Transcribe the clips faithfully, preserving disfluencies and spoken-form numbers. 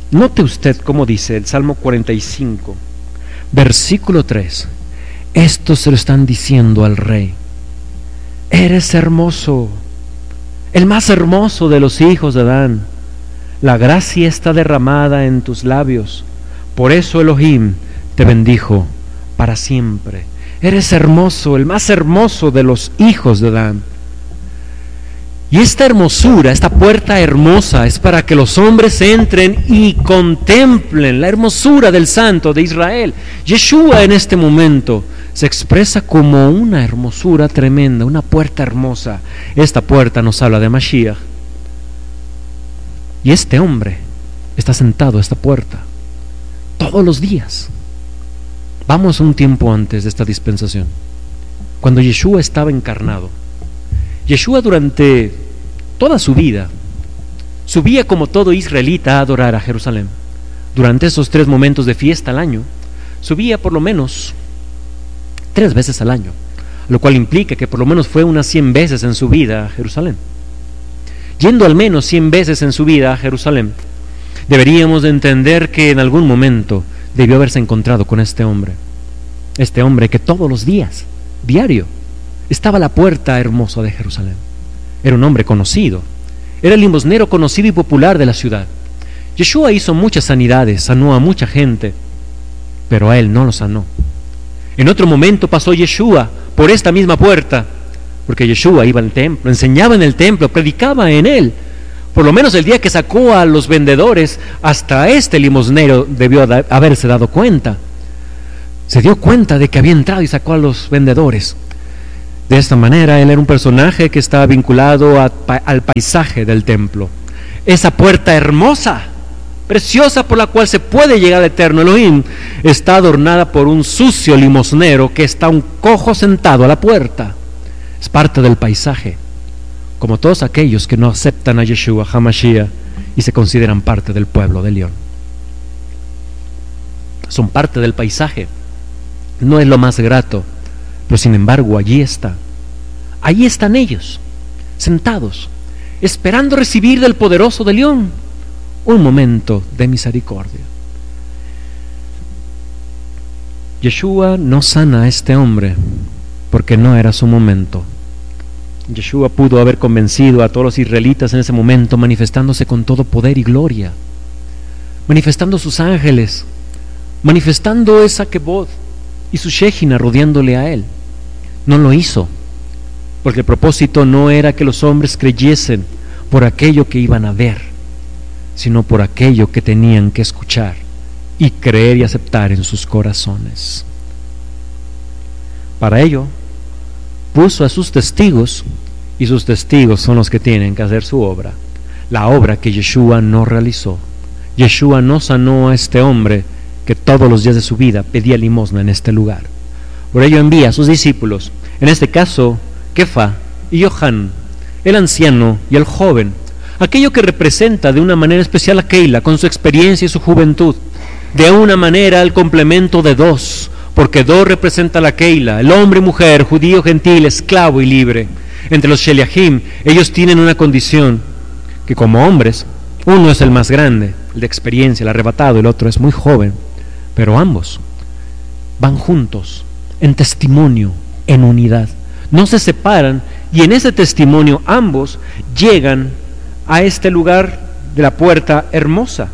Note usted cómo dice el Salmo cuarenta y cinco, versículo tres. Esto se lo están diciendo al rey. Eres hermoso, el más hermoso de los hijos de Adán. La gracia está derramada en tus labios. Por eso Elohim te bendijo para siempre. Eres hermoso, el más hermoso de los hijos de Adán. Y esta hermosura, esta puerta hermosa, es para que los hombres entren y contemplen la hermosura del Santo de Israel. Yeshua en este momento se expresa como una hermosura tremenda, una puerta hermosa. Esta puerta nos habla de Mashiach. Y este hombre está sentado a esta puerta todos los días. Vamos un tiempo antes de esta dispensación, cuando Yeshua estaba encarnado. Yeshua durante toda su vida subía como todo israelita a adorar a Jerusalén. Durante esos tres momentos de fiesta al año, subía por lo menos tres veces al año, lo cual implica que por lo menos fue unas cien veces en su vida a Jerusalén. Yendo al menos cien veces en su vida a Jerusalén, deberíamos de entender que en algún momento debió haberse encontrado con este hombre. Este hombre que todos los días, diario, estaba a la puerta hermosa de Jerusalén. Era un hombre conocido, era el limosnero conocido y popular de la ciudad. Yeshua hizo muchas sanidades, sanó a mucha gente, pero a él no lo sanó. En otro momento pasó Yeshua por esta misma puerta, porque Yeshua iba al templo, enseñaba en el templo, predicaba en él. Por lo menos el día que sacó a los vendedores, hasta este limosnero debió de haberse dado cuenta. Se dio cuenta de que había entrado y sacó a los vendedores. De esta manera, él era un personaje que estaba vinculado a, al paisaje del templo. Esa puerta hermosa, preciosa, por la cual se puede llegar al eterno Elohim, está adornada por un sucio limosnero que está un cojo sentado a la puerta. Es parte del paisaje, como todos aquellos que no aceptan a Yeshua HaMashiach y se consideran parte del pueblo de León. Son parte del paisaje. No es lo más grato, pero sin embargo allí está. Allí están ellos, sentados, esperando recibir del poderoso de León un momento de misericordia. Yeshua no sana a este hombre porque no era su momento. Yeshua pudo haber convencido a todos los israelitas en ese momento, manifestándose con todo poder y gloria, manifestando sus ángeles, manifestando esa kebod y su Shejina rodeándole a él. No lo hizo, porque el propósito no era que los hombres creyesen por aquello que iban a ver, sino por aquello que tenían que escuchar y creer y aceptar en sus corazones. Para ello, puso a sus testigos, y sus testigos son los que tienen que hacer su obra, la obra que Yeshua no realizó. Yeshua no sanó a este hombre que todos los días de su vida pedía limosna en este lugar. Por ello envía a sus discípulos, en este caso Kefa y Yohan, el anciano y el joven, aquello que representa de una manera especial a Keila con su experiencia y su juventud, de una manera el complemento de dos, porque dos representa la Keila, el hombre y mujer, judío, gentil, esclavo y libre. Entre los Sheliachim, ellos tienen una condición que como hombres, uno es el más grande, el de experiencia, el arrebatado, el otro es muy joven, pero ambos van juntos en testimonio, en unidad, no se separan, y en ese testimonio ambos llegan a este lugar de la puerta hermosa.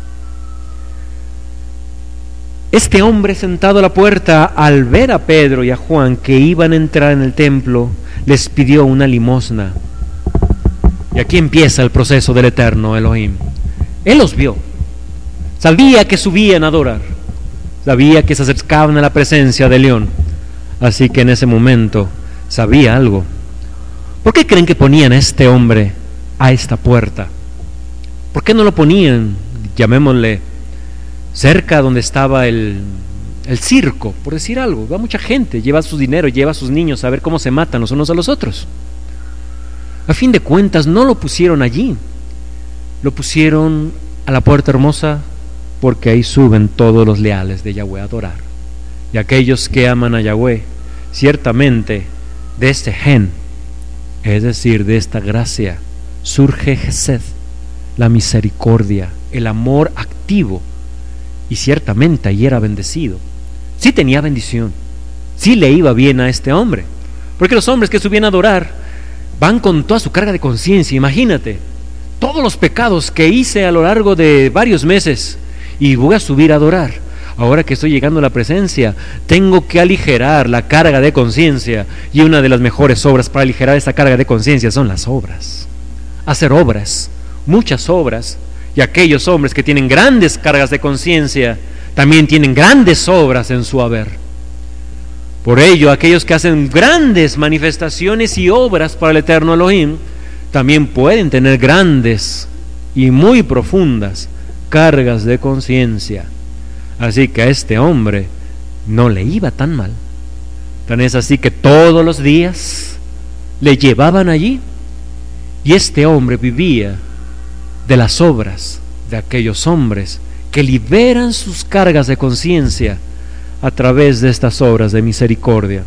Este hombre sentado a la puerta, al ver a Pedro y a Juan que iban a entrar en el templo, les pidió una limosna. Y aquí empieza el proceso del eterno Elohim. Él los vio, sabía que subían a adorar, sabía que se acercaban a la presencia de León, así que en ese momento sabía algo. ¿Por qué creen que ponían a este hombre a esta puerta? ¿Por qué no lo ponían, llamémosle, cerca donde estaba el, el circo, por decir algo? Va mucha gente, lleva su dinero, lleva a sus niños a ver cómo se matan los unos a los otros. A fin de cuentas no lo pusieron allí, lo pusieron a la puerta hermosa porque ahí suben todos los leales de Yahweh a adorar. Y aquellos que aman a Yahweh, ciertamente de este gen, es decir, de esta gracia, surge Gesed, la misericordia, el amor activo activo, y ciertamente allí era bendecido. Sí tenía bendición, sí le iba bien a este hombre, porque los hombres que subían a adorar van con toda su carga de conciencia. Imagínate, todos los pecados que hice a lo largo de varios meses, y voy a subir a adorar. Ahora que estoy llegando a la presencia, tengo que aligerar la carga de conciencia, y una de las mejores obras para aligerar esa carga de conciencia son las obras. Hacer obras, muchas obras, y aquellos hombres que tienen grandes cargas de conciencia también tienen grandes obras en su haber. Por ello, aquellos que hacen grandes manifestaciones y obras para el eterno Elohim también pueden tener grandes y muy profundas cargas de conciencia. Así que a este hombre no le iba tan mal. Tan es así que todos los días le llevaban allí, y este hombre vivía de las obras de aquellos hombres que liberan sus cargas de conciencia a través de estas obras de misericordia.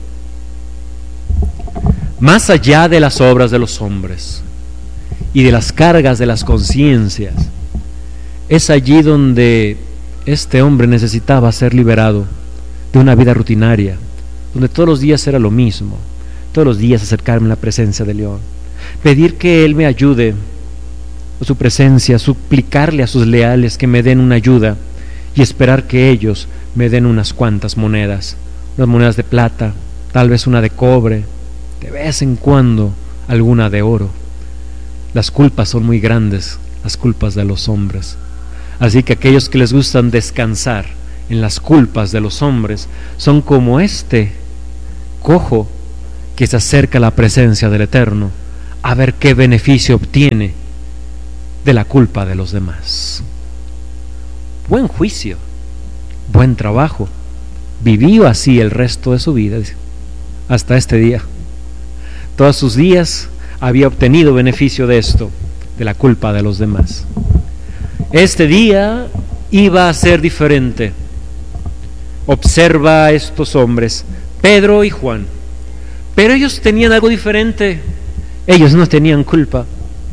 Más allá de las obras de los hombres y de las cargas de las conciencias, es allí donde este hombre necesitaba ser liberado de una vida rutinaria, donde todos los días era lo mismo, todos los días acercarme a la presencia del León, pedir que Él me ayude a su presencia, suplicarle a sus leales que me den una ayuda, y esperar que ellos me den unas cuantas monedas, unas monedas de plata, tal vez una de cobre, de vez en cuando alguna de oro. Las culpas son muy grandes, las culpas de los hombres. Así que aquellos que les gustan descansar en las culpas de los hombres son como este cojo que se acerca a la presencia del Eterno a ver qué beneficio obtiene de la culpa de los demás. Buen juicio, buen trabajo. Vivió así el resto de su vida, hasta este día. Todos sus días había obtenido beneficio de esto, de la culpa de los demás. Este día iba a ser diferente. Observa a estos hombres, Pedro y Juan, pero ellos tenían algo diferente. Ellos no tenían culpa,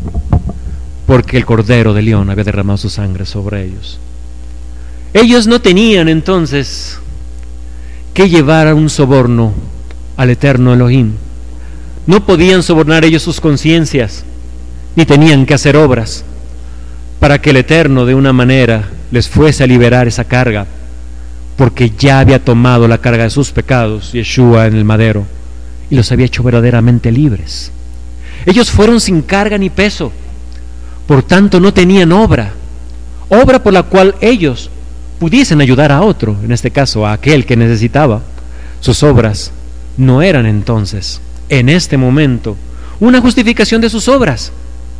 porque el Cordero de León había derramado su sangre sobre ellos. Ellos no tenían entonces que llevar un soborno al eterno Elohim. No podían sobornar ellos sus conciencias, ni tenían que hacer obras para que el Eterno de una manera les fuese a liberar esa carga, porque ya había tomado la carga de sus pecados, Yeshua, en el madero, y los había hecho verdaderamente libres. Ellos fueron sin carga ni peso, por tanto no tenían obra, obra por la cual ellos pudiesen ayudar a otro, en este caso a aquel que necesitaba. Sus obras no eran entonces, en este momento, una justificación de sus obras.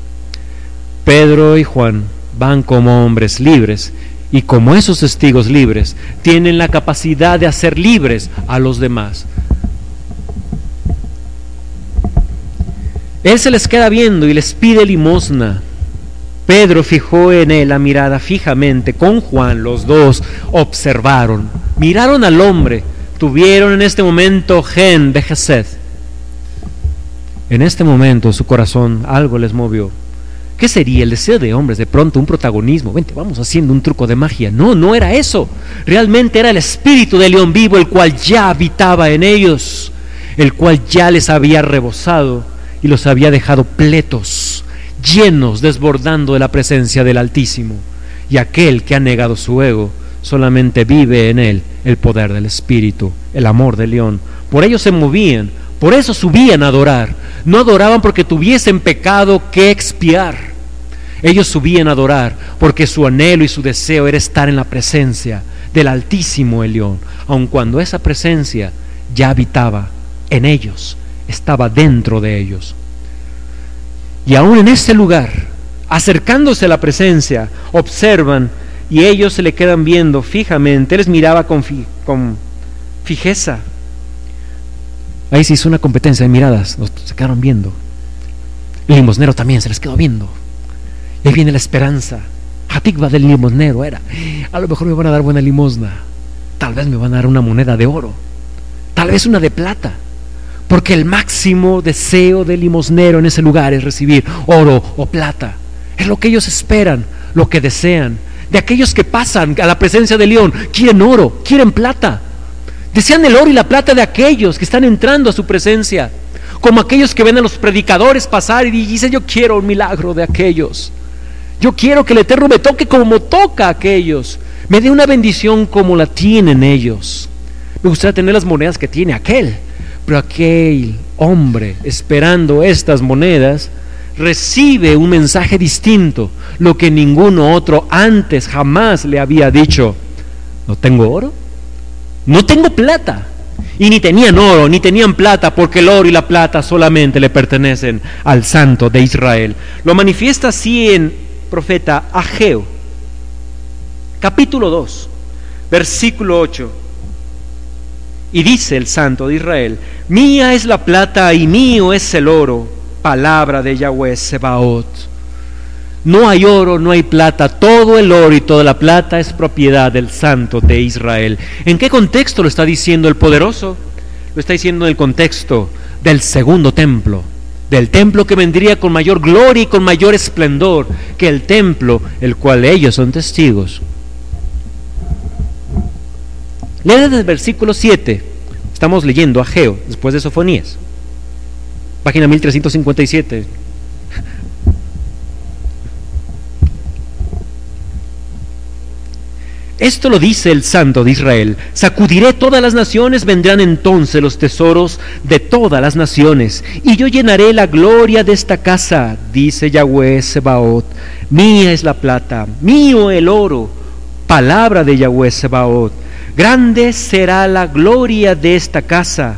Pedro y Juan van como hombres libres, y como esos testigos libres tienen la capacidad de hacer libres a los demás. Él se les queda viendo y les pide limosna. Pedro fijó en él la mirada fijamente. Con Juan los dos observaron, miraron al hombre, tuvieron en este momento gen de Gesed. En este momento su corazón algo les movió. ¿Qué sería el deseo de hombres? De pronto un protagonismo, vente, vamos haciendo un truco de magia. No, no era eso. Realmente era el espíritu del león vivo, el cual ya habitaba en ellos, el cual ya les había rebosado y los había dejado pletos, llenos, desbordando de la presencia del Altísimo. Y aquel que ha negado su ego, solamente vive en él el poder del espíritu, el amor del león. Por ello se movían, por eso subían a adorar. No adoraban porque tuviesen pecado que expiar. Ellos subían a adorar porque su anhelo y su deseo era estar en la presencia del Altísimo Elión, aun cuando esa presencia ya habitaba en ellos, estaba dentro de ellos. Y aún en ese lugar, acercándose a la presencia, observan y ellos se le quedan viendo fijamente. Él les miraba con, fi, con fijeza. Ahí se hizo una competencia de miradas, los se quedaron viendo. El limosnero también se les quedó viendo. Y ahí viene la esperanza. Hatikva del limosnero era, a lo mejor me van a dar buena limosna, tal vez me van a dar una moneda de oro, tal vez una de plata, porque el máximo deseo del limosnero en ese lugar es recibir oro o plata. Es lo que ellos esperan, lo que desean. de aquellos que pasan a la presencia del león, quieren oro, quieren plata. Desean el oro y la plata de aquellos que están entrando a su presencia, como aquellos que ven a los predicadores pasar y dicen: yo quiero un milagro de aquellos, yo quiero que el Eterno me toque como toca a aquellos, me dé una bendición como la tienen ellos. Me gustaría tener las monedas que tiene aquel. Pero aquel hombre, esperando estas monedas, recibe un mensaje distinto, lo que ninguno otro antes jamás le había dicho: no tengo oro, no tengo plata. Y ni tenían oro, ni tenían plata, porque el oro y la plata solamente le pertenecen al Santo de Israel. Lo manifiesta así en profeta Ageo, capítulo dos, versículo ocho. Y dice el Santo de Israel: mía es la plata y mío es el oro, palabra de Yahweh Sebaot. No hay oro, no hay plata, todo el oro y toda la plata es propiedad del Santo de Israel. ¿En qué contexto lo está diciendo el poderoso? Lo está diciendo en el contexto del segundo templo, del templo que vendría con mayor gloria y con mayor esplendor que el templo el cual ellos son testigos. Lea desde el versículo siete. Estamos leyendo Ageo, después de Sofonías, página mil trescientos cincuenta y siete. Esto lo dice el Santo de Israel: sacudiré todas las naciones, vendrán entonces los tesoros de todas las naciones, y yo llenaré la gloria de esta casa, dice Yahweh Sebaot. Mía es la plata, mío el oro, palabra de Yahweh Sebaot. Grande será la gloria de esta casa,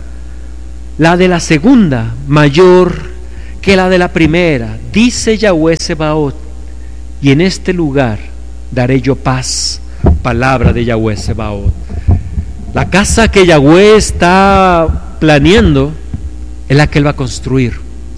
la de la segunda mayor que la de la primera, dice Yahweh Sebaot. Y en este lugar daré yo paz, palabra de Yahweh Sebaot. La casa que Yahweh está planeando es la que Él va a construir,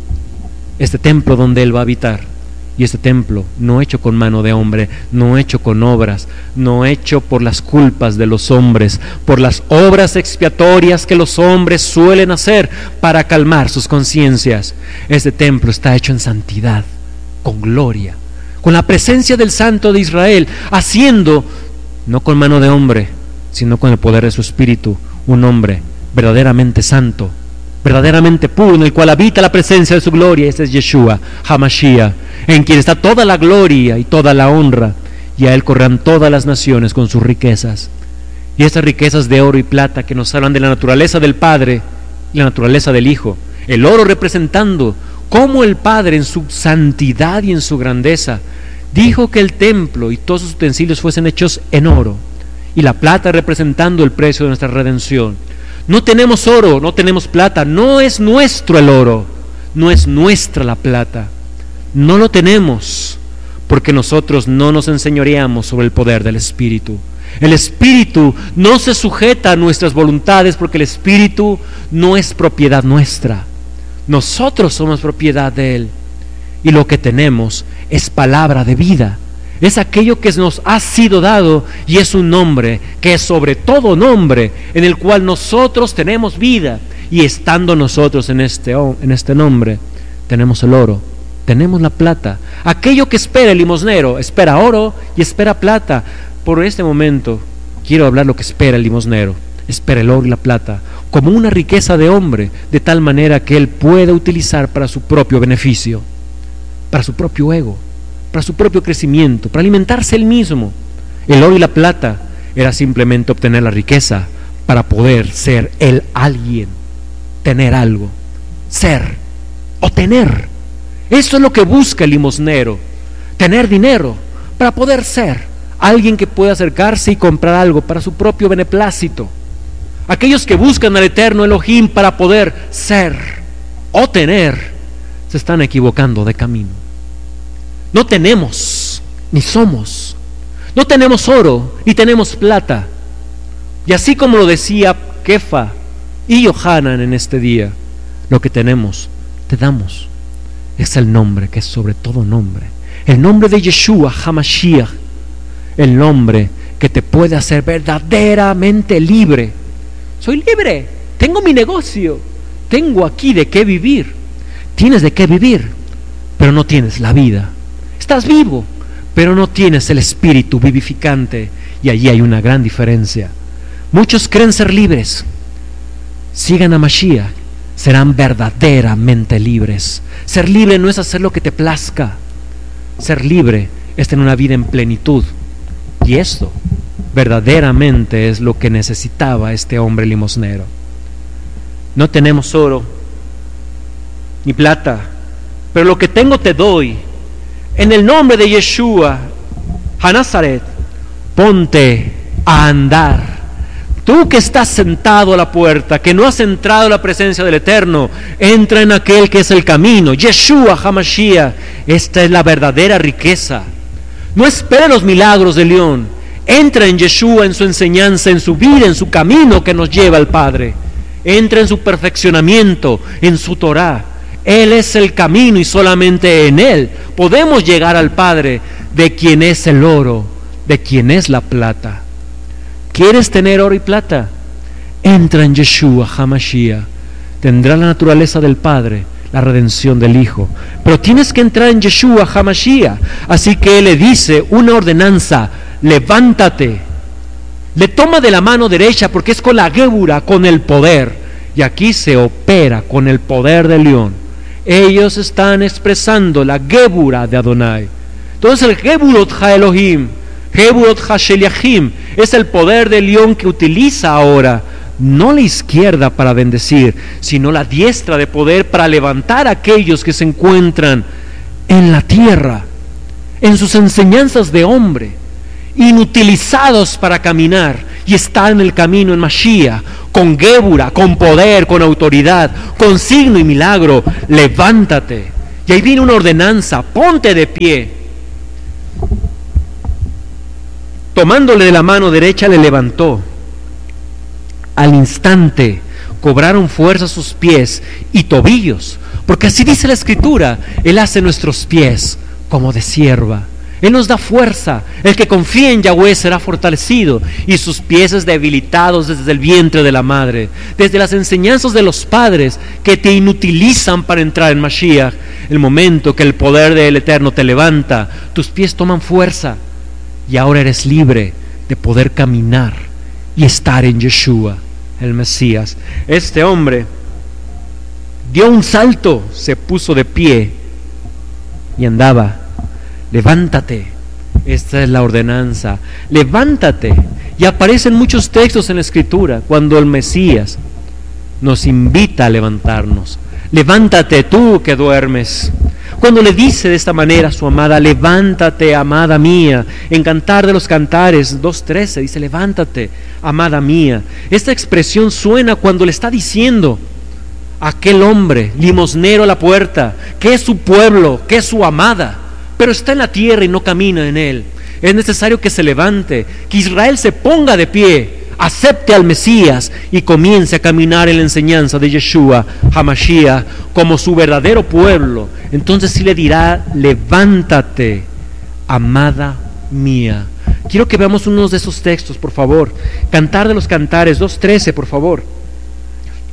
este templo donde Él va a habitar. Y este templo no hecho con mano de hombre, no hecho con obras, no hecho por las culpas de los hombres, por las obras expiatorias que los hombres suelen hacer para calmar sus conciencias. Este templo está hecho en santidad, con gloria, con la presencia del Santo de Israel, haciendo, no con mano de hombre, sino con el poder de su Espíritu, un hombre verdaderamente santo, verdaderamente puro, en el cual habita la presencia de su gloria. Este es Yeshua HaMashiach, en quien está toda la gloria y toda la honra, y a Él correrán todas las naciones con sus riquezas. Y estas riquezas de oro y plata que nos hablan de la naturaleza del Padre y la naturaleza del Hijo, el oro representando cómo el Padre en su santidad y en su grandeza dijo que el templo y todos sus utensilios fuesen hechos en oro, y la plata representando el precio de nuestra redención. No tenemos oro, no tenemos plata, no es nuestro el oro, no es nuestra la plata, no lo tenemos porque nosotros no nos enseñoreamos sobre el poder del Espíritu. El Espíritu no se sujeta a nuestras voluntades porque el Espíritu no es propiedad nuestra, nosotros somos propiedad de Él. Y lo que tenemos es palabra de vida, es aquello que nos ha sido dado, y es un nombre que es sobre todo nombre, en el cual nosotros tenemos vida, y estando nosotros en este, en este nombre, tenemos el oro, tenemos la plata. Aquello que espera el limosnero, espera oro y espera plata. Por este momento quiero hablar lo que espera el limosnero. Espera el oro y la plata como una riqueza de hombre, de tal manera que él pueda utilizar para su propio beneficio, para su propio ego, para su propio crecimiento, para alimentarse él mismo. El oro y la plata era simplemente obtener la riqueza para poder ser él alguien, tener algo, ser o tener. Eso es lo que busca el limosnero, tener dinero para poder ser alguien que pueda acercarse y comprar algo para su propio beneplácito. Aquellos que buscan al eterno Elohim para poder ser o tener, se están equivocando de camino. No tenemos, ni somos, no tenemos oro, ni tenemos plata. Y así como lo decía Kefa y Yohanan en este día, lo que tenemos, te damos. Es el nombre que es sobre todo nombre, el nombre de Yeshua HaMashiach, el nombre que te puede hacer verdaderamente libre. Soy libre, tengo mi negocio, tengo aquí de qué vivir. Tienes de qué vivir, pero no tienes la vida. Estás vivo, pero no tienes el espíritu vivificante, y allí hay una gran diferencia. Muchos creen ser libres. Sigan a Mashiach, serán verdaderamente libres. Ser libre no es hacer lo que te plazca. Ser libre es tener una vida en plenitud, y esto verdaderamente es lo que necesitaba este hombre limosnero. No tenemos oro ni plata, pero lo que tengo te doy. En el nombre de Yeshua HaNazaret, ponte a andar. Tú que estás sentado a la puerta, que no has entrado a la presencia del Eterno, entra en aquel que es el camino, Yeshua HaMashiach. Esta es la verdadera riqueza. No espere los milagros de León. Entra en Yeshua, en su enseñanza, en su vida, en su camino que nos lleva al Padre. Entra en su perfeccionamiento, en su Torah. Él es el camino y solamente en Él podemos llegar al Padre, de quien es el oro, de quien es la plata. ¿Quieres tener oro y plata? Entra en Yeshua HaMashiach. Tendrá la naturaleza del Padre, la redención del Hijo. Pero tienes que entrar en Yeshua HaMashiach. Así que Él le dice una ordenanza: levántate. Le toma de la mano derecha porque es con la gébura, con el poder. Y aquí se opera con el poder del león. Ellos están expresando la gébura de Adonai. Entonces el Geburot HaElohim, Geburot HaSheliachim, es el poder del león que utiliza ahora, no la izquierda para bendecir, sino la diestra de poder para levantar a aquellos que se encuentran en la tierra, en sus enseñanzas de hombre, inutilizados para caminar, y están en el camino en Mashiach, con gébura, con poder, con autoridad, con signo y milagro. Levántate. Y ahí viene una ordenanza: ponte de pie. Tomándole de la mano derecha, le levantó. Al instante cobraron fuerza sus pies y tobillos, porque así dice la Escritura: Él hace nuestros pies como de sierva. Él nos da fuerza. El que confía en Yahweh será fortalecido, y sus pies debilitados desde el vientre de la madre, desde las enseñanzas de los padres que te inutilizan para entrar en Mashiach. El momento que el poder del Eterno te levanta, tus pies toman fuerza, y ahora eres libre de poder caminar y estar en Yeshua, el Mesías. Este hombre dio un salto, se puso de pie y andaba. Levántate. Esta es la ordenanza: levántate. Y aparecen muchos textos en la Escritura cuando el Mesías nos invita a levantarnos. Levántate tú que duermes. Cuando le dice de esta manera a su amada: levántate, amada mía. En Cantar de los Cantares dos trece dice: levántate, amada mía. Esta expresión suena cuando le está diciendo a aquel hombre limosnero a la puerta que es su pueblo, que es su amada, pero está en la tierra y no camina en él. Es necesario que se levante, que Israel se ponga de pie, acepte al Mesías y comience a caminar en la enseñanza de Yeshua HaMashiach como su verdadero pueblo. Entonces sí le dirá: levántate, amada mía. Quiero que veamos unos de esos textos, por favor. Cantar de los Cantares dos trece, por favor.